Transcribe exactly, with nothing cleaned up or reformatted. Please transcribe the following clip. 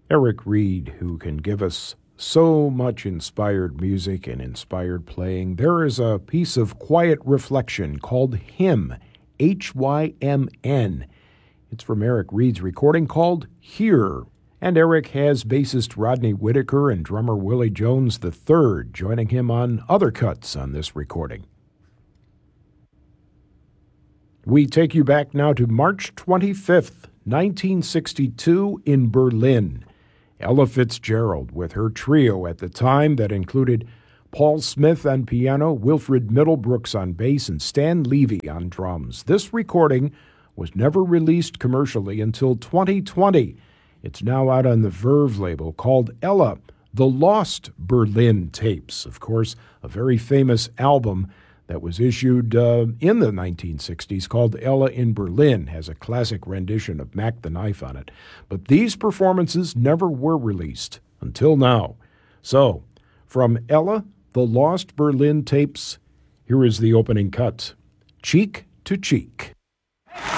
Eric Reed, who can give us so much inspired music and inspired playing. There is a piece of quiet reflection called Hymn, H Y M N. It's from Eric Reed's recording called Here. And Eric has bassist Rodney Whitaker and drummer Willie Jones the third joining him on other cuts on this recording. We take you back now to March twenty-fifth, nineteen sixty-two in Berlin. Ella Fitzgerald with her trio at the time that included Paul Smith on piano, Wilfred Middlebrooks on bass, and Stan Levy on drums. This recording was never released commercially until twenty twenty. It's now out on the Verve label called Ella, The Lost Berlin Tapes. Of course, a very famous album that was issued uh, in the nineteen sixties called Ella in Berlin, has a classic rendition of Mac the Knife on it. But these performances never were released until now. So, from Ella, The Lost Berlin Tapes, here is the opening cut, Cheek to Cheek.